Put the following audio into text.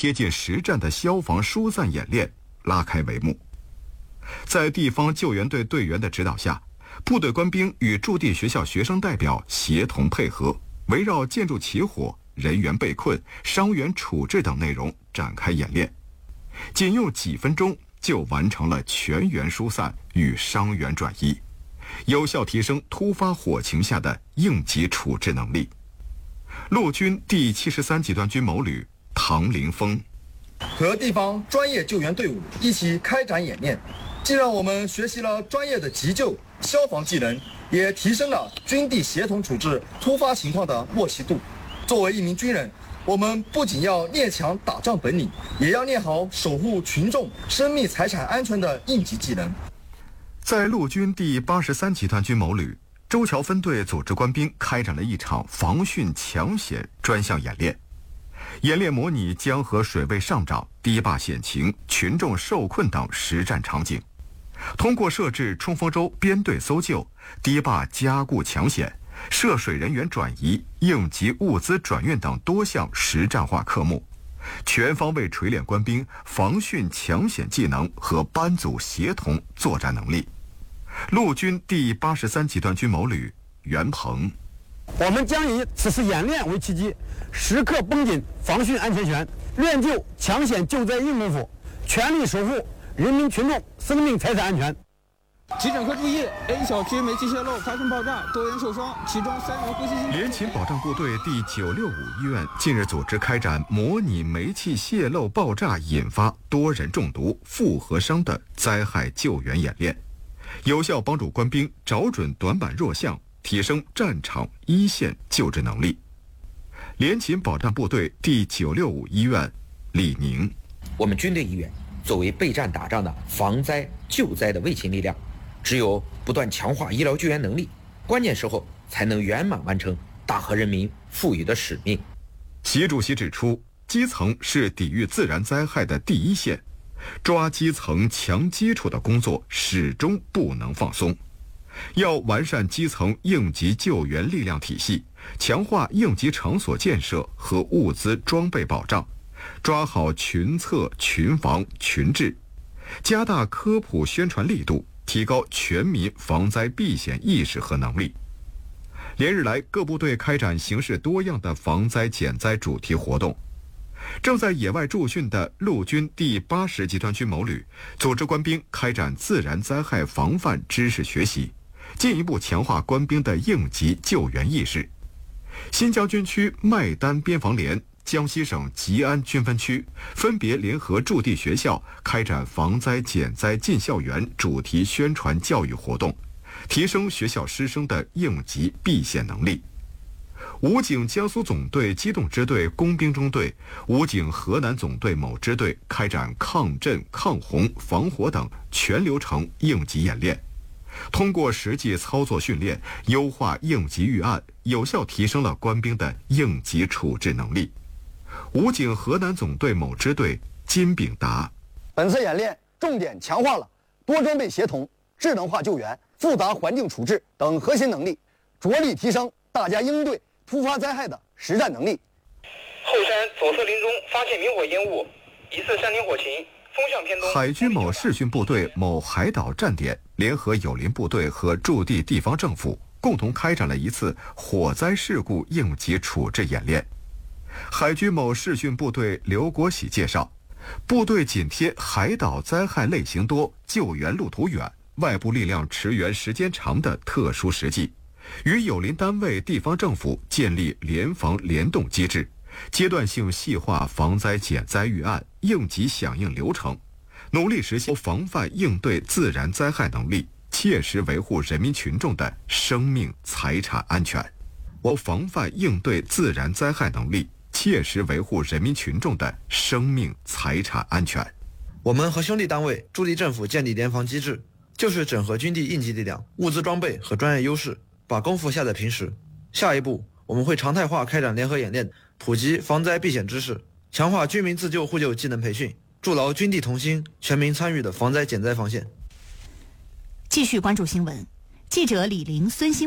贴近实战的消防疏散演练拉开帷幕。在地方救援队队员的指导下，部队官兵与驻地学校学生代表协同配合，围绕建筑起火、人员被困、伤员处置等内容展开演练，仅用几分钟就完成了全员疏散与伤员转移，有效提升突发火情下的应急处置能力。陆军第73集团军某旅唐凌峰和地方专业救援队伍一起开展演练，既让我们学习了专业的急救、消防技能，也提升了军地协同处置突发情况的默契度。作为一名军人，我们不仅要练强打仗本领，也要练好守护群众生命财产安全的应急技能。 在陆军第83集团军某旅，周桥分队组织官兵开展了一场防汛抢险专项演练。演练模拟江河水位上涨、堤坝险情、群众受困等实战场景，通过设置冲锋舟编队搜救、堤坝加固抢险、涉水人员转移、应急物资转运等多项实战化科目，全方位锤炼官兵防汛抢险技能和班组协同作战能力。陆军第83集团军某旅袁鹏， 我们将以此次演练为契机，时刻绷紧防汛安全弦，练就抢险救灾硬功夫，全力守护人民群众生命财产安全。 急诊科注意 ：A 小区煤气泄漏发生爆炸，多人受伤，其中3人呼吸心。 联勤保障部队第965医院近日组织开展模拟煤气泄漏爆炸引发多人中毒、负荷伤的灾害救援演练，有效帮助官兵找准短板弱项，提升战场一线救治能力。联勤保障部队第965医院李宁， 我们军队医院作为备战打仗的防灾救灾的卫勤力量，只有不断强化医疗救援能力，关键时候才能圆满完成党和人民赋予的使命。 习主席指出，基层是抵御自然灾害的第一线，抓基层强基础的工作始终不能放松，要完善基层应急救援力量体系，强化应急场所建设和物资装备保障，抓好群策、群防、群治，加大科普宣传力度，提高全民防灾避险意识和能力。连日来，各部队开展形式多样的防灾减灾主题活动。正在野外驻训的陆军第80集团军某旅组织官兵开展自然灾害防范知识学习，进一步强化官兵的应急救援意识。新疆军区麦丹边防连、江西省吉安军分区分别联合驻地学校开展防灾减灾进校园主题宣传教育活动，提升学校师生的应急避险能力。武警江苏总队机动支队工兵中队、武警河南总队某支队开展抗震、抗洪、防火等全流程应急演练，通过实际操作训练，优化应急预案，有效提升了官兵的应急处置能力。武警河南总队某支队金炳达， 本次演练重点强化了多装备协同、智能化救援、复杂环境处置等核心能力，着力提升大家应对突发灾害的实战能力。 后山左侧林中发现明火烟雾，疑似山林火情，风向偏东。 海军某视训部队某海岛站点联合友邻部队和驻地地方政府，共同开展了一次火灾事故应急处置演练。海军某视训部队刘国喜介绍，部队紧贴海岛灾害类型多、救援路途远、外部力量驰援时间长的特殊实际，与友邻单位、地方政府建立联防联动机制，阶段性细化防灾减灾预案、应急响应流程，努力实现防范应对自然灾害能力，切实维护人民群众的生命财产安全。防范应对自然灾害能力，切实维护人民群众的生命财产安全。 我们和兄弟单位、驻地政府建立联防机制，就是整合军地应急力量、物资装备和专业优势，把功夫下在平时。下一步，我们会常态化开展联合演练，普及防灾避险知识，强化军民自救互救技能培训，筑牢军地同心、全民参与的防灾减灾防线。 继续关注新闻，记者李玲、孙兴